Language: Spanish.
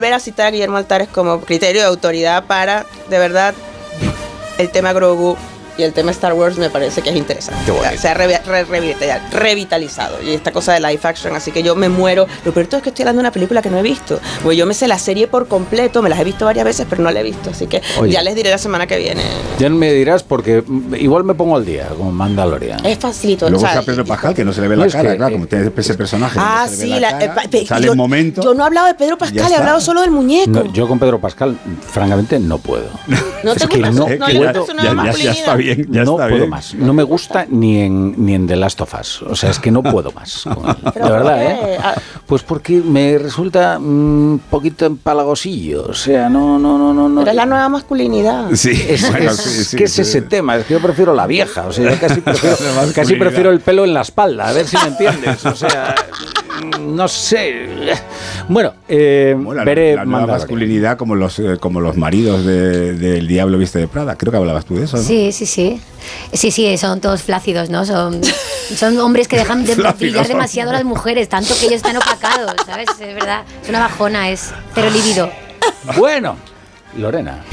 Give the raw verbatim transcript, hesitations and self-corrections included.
volver a citar a Guillermo Altares como criterio de autoridad para, de verdad, el tema Grogu y el tema Star Wars me parece que es interesante. Se ha re, re, re, revitalizado. Y esta cosa de live action, así que yo me muero. Lo peor de todo es que estoy hablando de una película que no he visto. Porque yo me sé la serie por completo, me las he visto varias veces, pero no la he visto. Así que Oye, ya les diré la semana que viene. Ya me dirás, porque igual me pongo al día, como Mandalorian. Es facilito. Luego o sea, está Pedro Pascal, que no se le ve la no cara, que, claro, eh, como tiene ese personaje. Ah, no sí, la la, cara, eh, sale yo, un momento. Yo no he hablado de Pedro Pascal, he hablado solo del muñeco. No, yo con Pedro Pascal, francamente, no puedo. ¿No te es que gusta? no, no que le ya, gusta una ya, ya, masculinidad. ya está bien, ya no está puedo bien. más. No me gusta ni en, ni en The Last of Us. O sea, es que no puedo más. Con él. De verdad, ¿eh? Pues porque me resulta un mm, poquito empalagosillo. O sea, no, no, no, no. Pero es la nueva masculinidad. Sí, es, bueno, es, sí, sí, ¿qué sí, es ese sí. tema? Es que yo prefiero la vieja. O sea, yo casi prefiero, casi prefiero el pelo en la espalda. A ver si me entiendes. O sea, no sé. Bueno, eh, Bueno, veré la, la nueva masculinidad como los, eh, como los maridos de, del Diablo Viste de Prada. Creo que hablabas tú de eso, ¿no? Sí, sí, sí. Sí, sí, son todos flácidos, ¿no? Son, son hombres que dejan de brillar demasiado a las mujeres, tanto que ellos están opacados, ¿sabes? Es verdad, es una bajona, es cero libido. Bueno, Lorena.